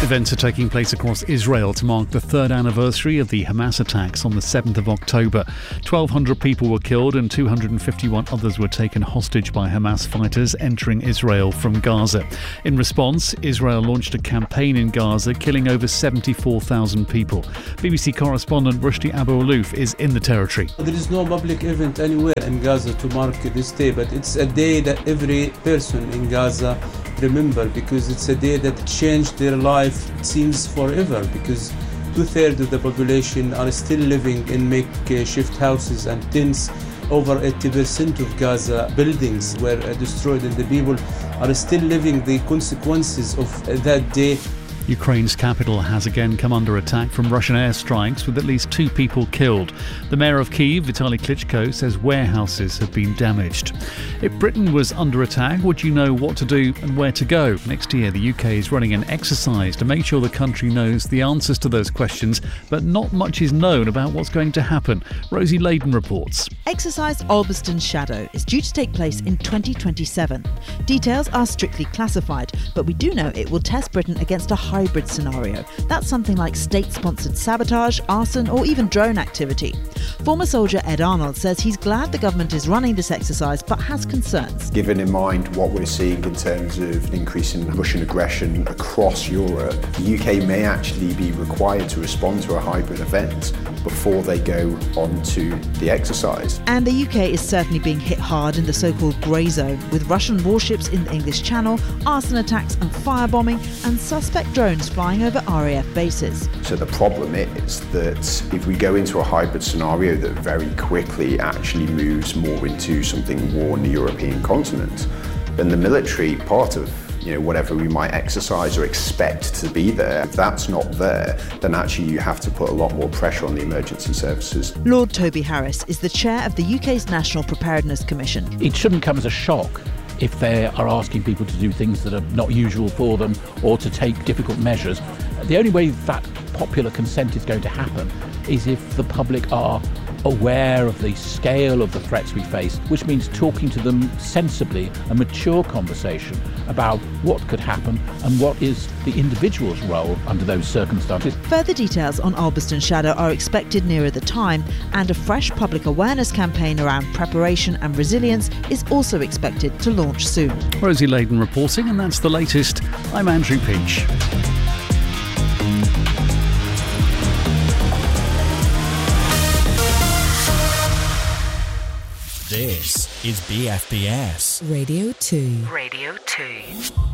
Events are taking place across Israel to mark the third anniversary of the Hamas attacks on the 7th of October. 1,200 people were killed and 251 others were taken hostage by Hamas fighters entering Israel from Gaza. In response, Israel launched a campaign in Gaza, killing over 74,000 people. BBC correspondent Rushdie Abu-Alouf is in the territory. There is no public event anywhere in Gaza to mark this day, but it's a day that every person in Gaza remember, because it's a day that changed their life, it seems, forever, because 2/3 of the population are still living in makeshift houses and tents. Over 80% of Gaza buildings were destroyed, and the people are still living the consequences of that day. Ukraine's capital has again come under attack from Russian airstrikes, with at least 2 people killed. The mayor of Kyiv, Vitaly Klitschko, says warehouses have been damaged. If Britain was under attack, would you know what to do and where to go? Next year, the UK is running an exercise to make sure the country knows the answers to those questions, but not much is known about what's going to happen. Rosie Layden reports. Exercise Alberston Shadow is due to take place in 2027. Details are strictly classified, but we do know it will test Britain against a hybrid scenario. That's something like state-sponsored sabotage, arson or even drone activity. Former soldier Ed Arnold says he's glad the government is running this exercise but has concerns. Given in mind what we're seeing in terms of increasing Russian aggression across Europe, the UK may actually be required to respond to a hybrid event before they go on to the exercise. And the UK is certainly being hit hard in the so-called grey zone, with Russian warships in the English Channel, arson attacks and firebombing, and suspect drones flying over RAF bases. So the problem is that if we go into a hybrid scenario that very quickly actually moves more into something war on the European continent, then the military part of whatever we might exercise or expect to be there, if that's not there, then actually you have to put a lot more pressure on the emergency services. Lord Toby Harris is the chair of the UK's National Preparedness Commission. It shouldn't come as a shock if they are asking people to do things that are not usual for them or to take difficult measures. The only way that popular consent is going to happen is if the public are aware of the scale of the threats we face, which means talking to them sensibly, a mature conversation about what could happen and what is the individual's role under those circumstances. Further details on Alberston Shadow are expected nearer the time, and a fresh public awareness campaign around preparation and resilience is also expected to launch soon. Rosie Layden reporting, and that's the latest. I'm Andrew Peach. This is BFBS Radio 2. Radio 2.